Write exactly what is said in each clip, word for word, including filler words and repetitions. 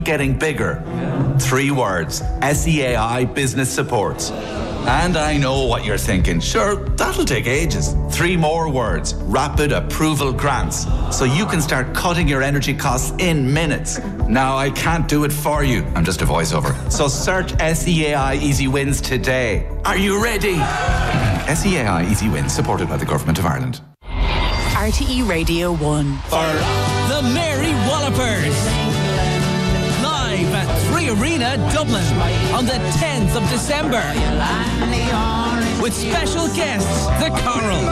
getting bigger. Three words. S E A I Business Support. And I know what you're thinking. Sure, that'll take ages. Three more words. Rapid Approval Grants. So you can start cutting your energy costs in minutes. Now, I can't do it for you. I'm just a voiceover. So search S E A I Easy Wins today. Are you ready? S E A I Easy Wins, supported by the Government of Ireland. R T E Radio one. For the Mary Wallopers. Live at Three Arena, Dublin on the tenth of December. With special guests, The Coral.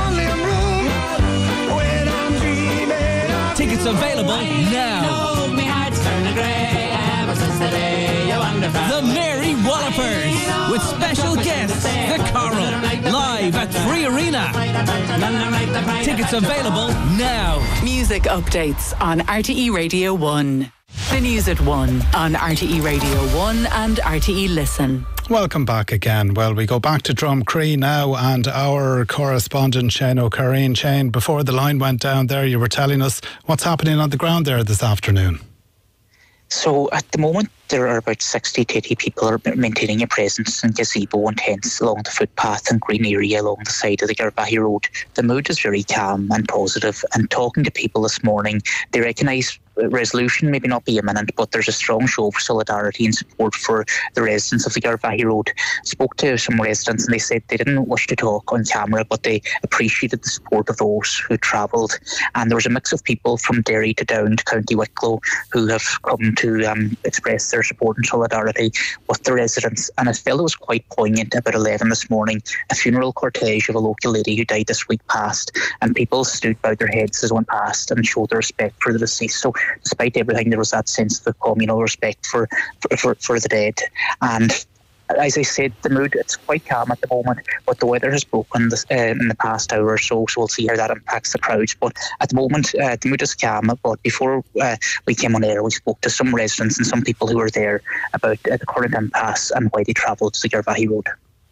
Tickets available now. The Mary Wallopers with special guests, The Coral, live at Three Arena. Tickets available now. Music updates on R T E Radio one. The news at one on R T E Radio one and R T E Listen. Welcome back again. Well, we go back to Drumcree now, and our correspondent Shane O'Careen. Shane, before the line went down there, you were telling us what's happening on the ground there this afternoon. So at the moment, there are about sixty to eighty people are maintaining a presence in gazebo and tents along the footpath and green area along the side of the Garvaghey Road. The mood is very calm and positive, and talking to people this morning, they recognise resolution maybe not be imminent, but there's a strong show of solidarity and support for the residents of the Garvaghey Road. Spoke to some residents and they said they didn't wish to talk on camera, but they appreciated the support of those who travelled. And there was a mix of people from Derry to Down to County Wicklow who have come to um, express their support and solidarity with the residents. And I felt it was quite poignant. About eleven this morning, a funeral cortege of a local lady who died this week passed, and people stood by their heads as one passed and showed their respect for the deceased. So despite everything, there was that sense of communal respect for, for, for, for the dead. And as I said, the mood, it's quite calm at the moment, but the weather has broken this, uh, in the past hour or so, so we'll see how that impacts the crowds. But at the moment, uh, the mood is calm. But before uh, we came on air, we spoke to some residents and some people who were there about uh, the current impasse and why they travelled to the Garvaghey Road.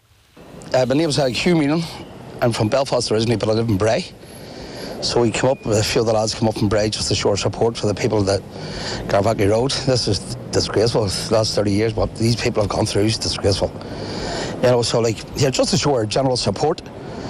Uh, my name is uh, Hugh Meenan. I'm from Belfast originally, but I live in Bray. So we came up, a few of the lads come up from Bray just to show our support for the people that Garvaghey Road. This is disgraceful, the last thirty years, what these people have gone through is disgraceful. You know, so like, yeah, just to show our general support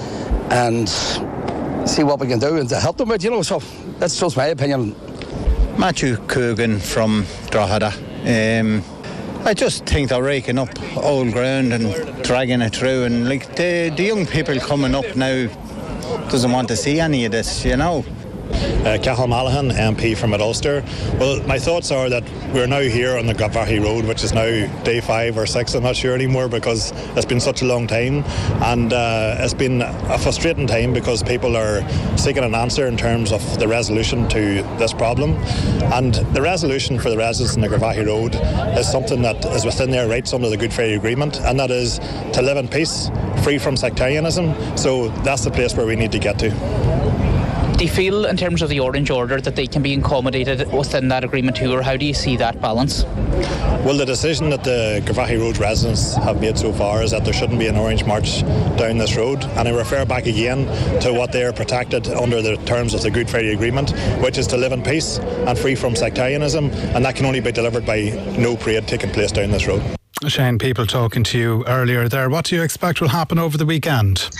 and see what we can do and to help them with, you know, so that's just my opinion. Matthew Coogan from Drogheda. Um, I just think they're raking up old ground and dragging it through, and like the, the young people coming up now doesn't want to see any of this, you know. Uh, Cathal Malaghan, M P from Mid Ulster. Well, my thoughts are that we're now here on the Garvaghey Road, which is now day five or six, I'm not sure anymore, because it's been such a long time, and uh, it's been a frustrating time because people are seeking an answer in terms of the resolution to this problem. And the resolution for the residents in the Garvaghey Road is something that is within their rights under the Good Friday Agreement, and that is to live in peace, free from sectarianism. So that's the place where we need to get to. Do you feel, in terms of the Orange Order, that they can be accommodated within that agreement too, or how do you see that balance? Well, the decision that the Garvaghey Road residents have made so far is that there shouldn't be an Orange March down this road, and I refer back again to what they are protected under the terms of the Good Friday Agreement, which is to live in peace and free from sectarianism, and that can only be delivered by no parade taking place down this road. Shane, people talking to you earlier there, what do you expect will happen over the weekend?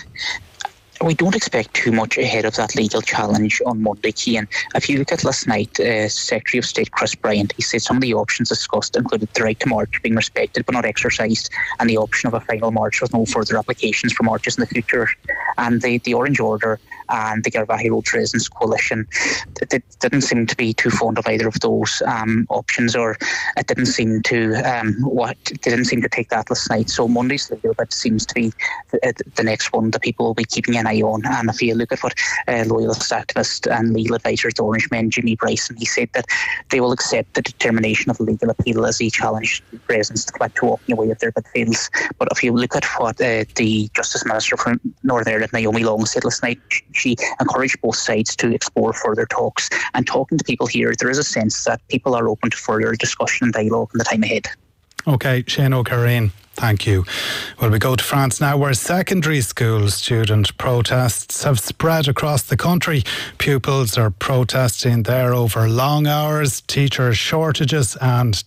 We don't expect too much ahead of that legal challenge on Monday, Cian. If you look at last night, uh, Secretary of State Chris Bryant, he said some of the options discussed included the right to march being respected but not exercised, and the option of a final march with no further applications for marches in the future. And the, the Orange Order and the Garvaghey Road Residents Coalition, it didn't seem to be too fond of either of those um, options, or it didn't seem to um, what they didn't seem to take that last night. So Monday's legal bit seems to be the, the next one that people will be keeping an eye on. And if you look at what uh, loyalist activist and legal advisor to the Orange Men, Jimmy Bryson, he said that they will accept the determination of the legal appeal as he challenged residents to commit to walking away if their bid fails. But if you look at what uh, the Justice Minister from Northern Ireland, Naomi Long, said last night, she encouraged both sides to explore further talks. And talking to people here, there is a sense that people are open to further discussion and dialogue in the time ahead. OK, Shane O'Careen. Thank you. Well, we go to France now, where secondary school student protests have spread across the country. Pupils are protesting there over long hours, teacher shortages and